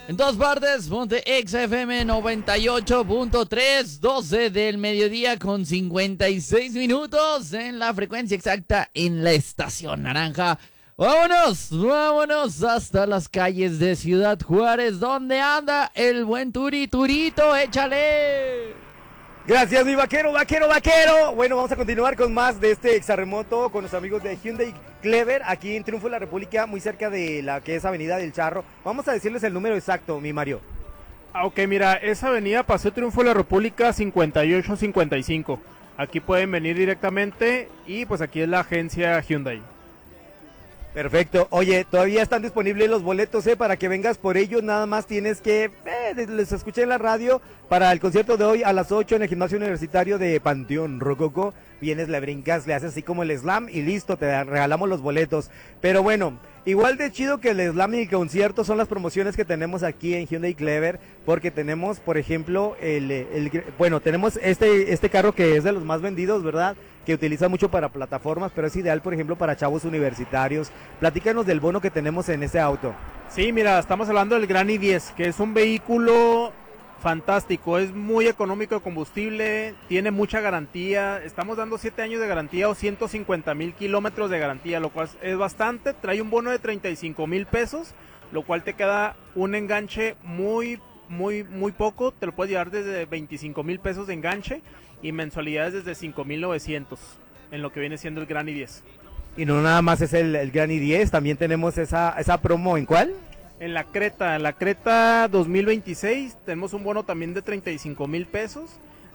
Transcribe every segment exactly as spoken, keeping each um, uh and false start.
En todas partes, ponte Exa F M noventa y ocho punto tres, doce del mediodía con cincuenta y seis minutos en la frecuencia exacta en la estación naranja. Vámonos, vámonos hasta las calles de Ciudad Juárez, donde anda el buen Turi Turito, échale. Gracias, mi vaquero, vaquero, vaquero. Bueno, vamos a continuar con más de este exarremoto con los amigos de Hyundai Clever, aquí en Triunfo de la República, muy cerca de la que es Avenida del Charro. Vamos a decirles el número exacto, mi Mario. Ah, ok, mira, esa avenida Paseo Triunfo de la República cincuenta y ocho cincuenta y cinco. Aquí pueden venir directamente y pues aquí es la agencia Hyundai. Perfecto. Oye, todavía están disponibles los boletos, ¿eh? Para que vengas por ellos, nada más tienes que, eh, les escuché en la radio para el concierto de hoy a las ocho en el gimnasio universitario de Panteón Rococó. Vienes, le brincas, le haces así como el slam y listo, te regalamos los boletos. Pero bueno, igual de chido que el slam y el concierto son las promociones que tenemos aquí en Hyundai Clever, porque tenemos, por ejemplo, el, el bueno, tenemos este, este carro que es de los más vendidos, ¿verdad? Que utiliza mucho para plataformas, pero es ideal, por ejemplo, para chavos universitarios. Platícanos del bono que tenemos en este auto. Sí, mira, estamos hablando del Gran i diez, que es un vehículo fantástico, es muy económico de combustible, tiene mucha garantía, estamos dando siete años de garantía o ciento cincuenta mil kilómetros de garantía, lo cual es bastante. Trae un bono de treinta y cinco mil pesos, lo cual te queda un enganche muy, muy, muy poco, te lo puedes llevar desde veinticinco mil pesos de enganche y mensualidades desde cinco mil novecientos en lo que viene siendo el Gran i diez. Y no nada más es el, el Gran i diez, también tenemos esa, esa promo, ¿en cuál? En la Creta, en la Creta dos mil veintiséis tenemos un bono también de treinta y cinco mil pesos.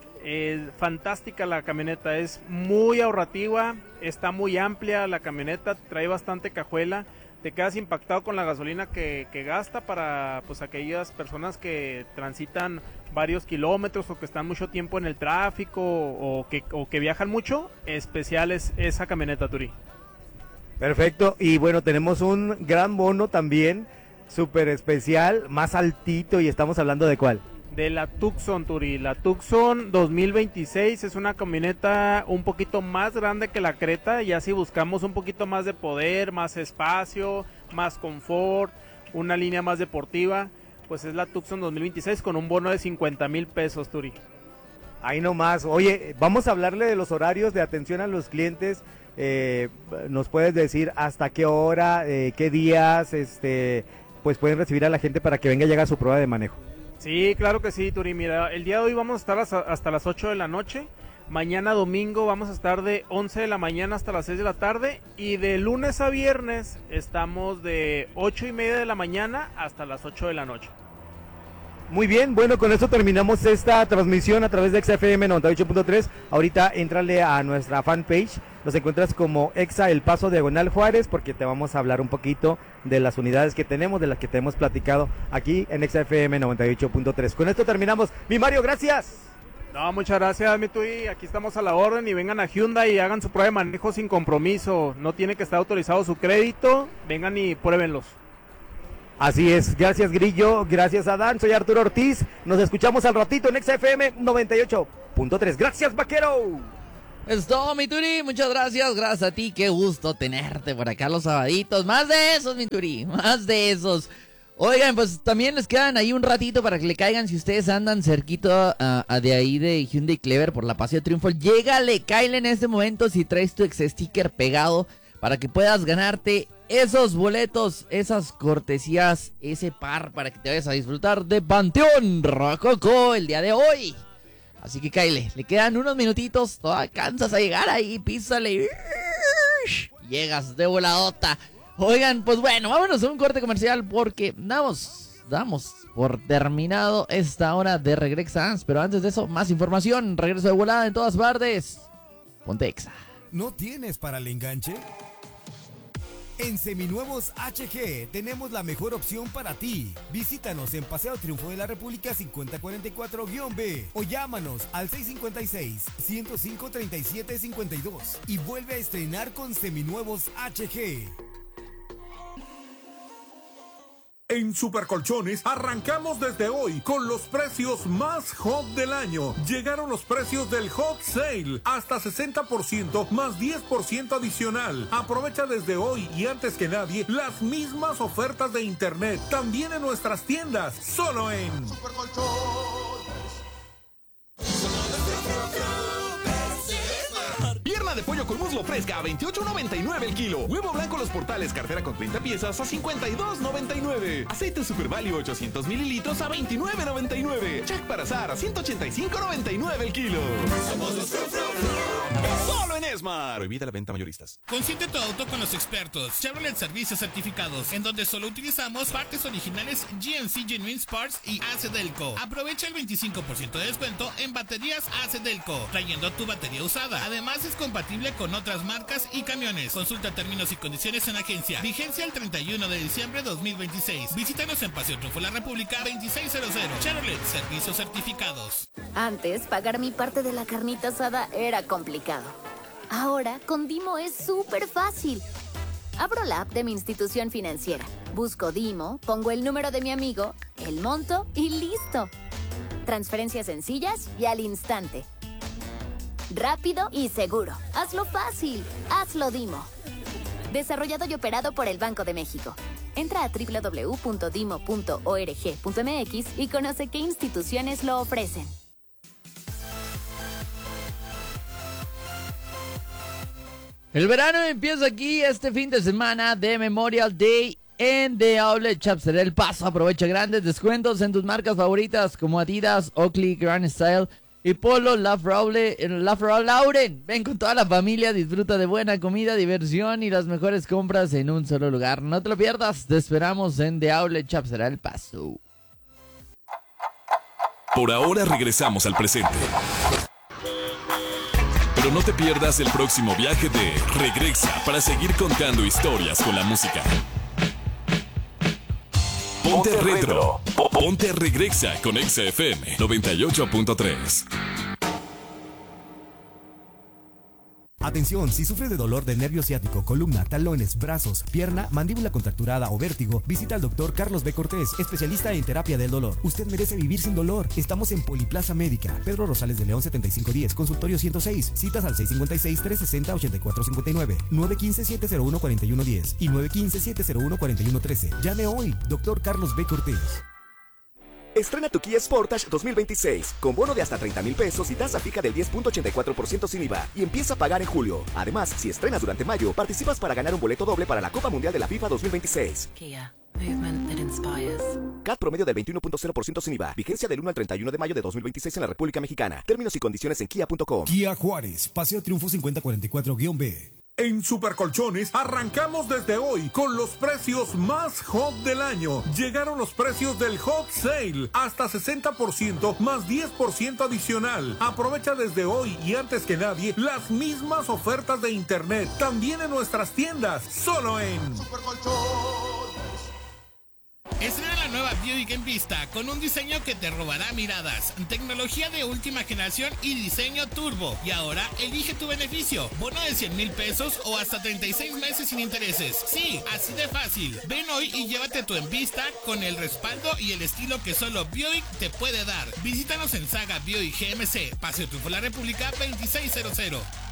Eh, fantástica la camioneta, es muy ahorrativa, está muy amplia la camioneta, trae bastante cajuela, te quedas impactado con la gasolina que, que gasta para pues aquellas personas que transitan varios kilómetros o que están mucho tiempo en el tráfico o que, o que viajan mucho. Especial es esa camioneta, Turi. Perfecto, y bueno, tenemos un gran bono también, súper especial, más altito, y estamos hablando de ¿cuál? De la Tucson, Turi. La Tucson dos mil veintiséis es una camioneta un poquito más grande que la Creta, ya si buscamos un poquito más de poder, más espacio, más confort, una línea más deportiva, pues es la Tucson dos mil veintiséis con un bono de cincuenta mil pesos, Turi. Ahí nomás. Oye, vamos a hablarle de los horarios de atención a los clientes. Eh, ¿nos puedes decir hasta qué hora, eh, qué días, este, pues pueden recibir a la gente para que venga y haga su prueba de manejo? Sí, claro que sí, Turi. Mira, el día de hoy vamos a estar hasta, hasta las ocho de la noche. Mañana domingo vamos a estar de once de la mañana hasta las seis de la tarde. Y de lunes a viernes estamos de ocho y media de la mañana hasta las ocho de la noche. Muy bien, bueno, con esto terminamos esta transmisión a través de Exa F M noventa y ocho punto tres. Ahorita éntrale a nuestra fanpage, nos encuentras como Exa El Paso Diagonal Juárez, porque te vamos a hablar un poquito de las unidades que tenemos, de las que te hemos platicado aquí en Exa F M noventa y ocho punto tres. Con esto terminamos. Mi Mario, gracias. No, muchas gracias, mi Tui. Aquí estamos a la orden y vengan a Hyundai y hagan su prueba de manejo sin compromiso. No tiene que estar autorizado su crédito. Vengan y pruébenlos. Así es, gracias Grillo, gracias Adán, soy Arturo Ortiz, nos escuchamos al ratito en Exa F M noventa y ocho punto tres, gracias vaquero. Es todo, mi Turi, muchas gracias, gracias a ti, qué gusto tenerte por acá los sabaditos, más de esos, mi Turi, más de esos. Oigan, pues también les quedan ahí un ratito para que le caigan si ustedes andan cerquito a, a de ahí de Hyundai Clever por la Paseo Triunfo. Llégale, cáele en este momento si traes tu ex sticker pegado para que puedas ganarte esos boletos, esas cortesías, ese par para que te vayas a disfrutar de Panteón Rococó el día de hoy. Así que cáele, le quedan unos minutitos, no alcanzas a llegar ahí, písale, llegas de voladota. Oigan, pues bueno, vámonos a un corte comercial porque damos, damos por terminado esta hora de Regrexa, pero antes de eso, más información, regreso de volada en todas partes. Ponte Exa. ¿No tienes para el enganche? En Seminuevos H G tenemos la mejor opción para ti. Visítanos en Paseo Triunfo de la República cincuenta cuarenta y cuatro B o llámanos al seis cinco seis, ciento cinco, treinta y siete cincuenta y dos y vuelve a estrenar con Seminuevos H G. En Supercolchones arrancamos desde hoy con los precios más hot del año. Llegaron los precios del Hot Sale, hasta sesenta por ciento más diez por ciento adicional. Aprovecha desde hoy y antes que nadie las mismas ofertas de internet, también en nuestras tiendas, solo en Supercolchones. Pierna de pollo con muslo fresca a veintiocho noventa y nueve el kilo. Huevo blanco Los Portales cartera con treinta piezas a cincuenta y dos noventa y nueve. Aceite Super Value ochocientos mililitros a veintinueve noventa y nueve. Chac para azar a ciento ochenta y cinco noventa y nueve el kilo. Somos los Fru Fru Fru. Solo en Esmar. Prohibida la venta mayoristas. Consiente tu auto con los expertos Chevrolet Servicios Certificados, en donde solo utilizamos partes originales G M C Genuine Parts y A C Delco. Aprovecha el veinticinco por ciento de descuento en baterías A C Delco, trayendo tu batería usada. Además es compatible con otras marcas y camiones. Consulta términos y condiciones en agencia. Vigencia el treinta y uno de diciembre de dos mil veintiséis. Visítanos en Paseo Triunfo La República veintiséis cero cero. Chevrolet Servicios Certificados. Antes, pagar mi parte de la carnita asada era complicado. Ahora, con Dimo es súper fácil. Abro la app de mi institución financiera. Busco Dimo, pongo el número de mi amigo, el monto y listo. Transferencias sencillas y al instante. Rápido y seguro. Hazlo fácil. Hazlo Dimo. Desarrollado y operado por el Banco de México. Entra a doble u doble u doble u punto dimo punto org punto m x y conoce qué instituciones lo ofrecen. El verano empieza aquí este fin de semana de Memorial Day en The Outlet Shops El Paso. Aprovecha grandes descuentos en tus marcas favoritas como Adidas, Oakley, Grand Style y Polo, Ralph Lauren. Ven con toda la familia, disfruta de buena comida, diversión y las mejores compras en un solo lugar. No te lo pierdas, te esperamos en The Outlet Shops El Paso. Por ahora regresamos al presente. Pero no te pierdas el próximo viaje de Regresa para seguir contando historias con la música. Ponte, Ponte retro. retro. Ponte Regresa con Exa F M noventa y ocho punto tres. Atención, si sufres de dolor de nervio ciático, columna, talones, brazos, pierna, mandíbula contracturada o vértigo, visita al doctor Carlos B. Cortés, especialista en terapia del dolor. Usted merece vivir sin dolor. Estamos en Poliplaza Médica, Pedro Rosales de León setenta y cinco diez, consultorio ciento seis. Citas al seis cinco seis, tres seis cero, ocho cuatro cinco nueve, nueve uno cinco, siete cero uno, cuatro uno uno cero y nueve uno cinco, siete cero uno, cuatro uno uno tres. Llame hoy, doctor Carlos B. Cortés. Estrena tu Kia Sportage dos mil veintiséis con bono de hasta treinta mil pesos y tasa fija del diez punto ochenta y cuatro por ciento sin I V A y empieza a pagar en julio. Además, si estrenas durante mayo, participas para ganar un boleto doble para la Copa Mundial de la FIFA dos mil veintiséis. Kia, movement that inspires. C A T promedio del veintiuno punto cero por ciento sin I V A. Vigencia del uno al treinta y uno de mayo de dos mil veintiséis en la República Mexicana. Términos y condiciones en kia punto com. Kia Juárez, Paseo Triunfo cincuenta cuarenta y cuatro B. En Supercolchones arrancamos desde hoy con los precios más hot del año. Llegaron los precios del Hot Sale, hasta sesenta por ciento más diez por ciento adicional. Aprovecha desde hoy y antes que nadie las mismas ofertas de internet, también en nuestras tiendas, solo en Supercolchones. Estrena la nueva Buick en pista con un diseño que te robará miradas, tecnología de última generación y diseño turbo. Y ahora elige tu beneficio, bono de cien mil pesos o hasta treinta y seis meses sin intereses. Sí, así de fácil. Ven hoy y llévate tu en pista con el respaldo y el estilo que solo Buick te puede dar. Visítanos en Saga Buick G M C, Paseo Triunfo La República veintiséis cero cero.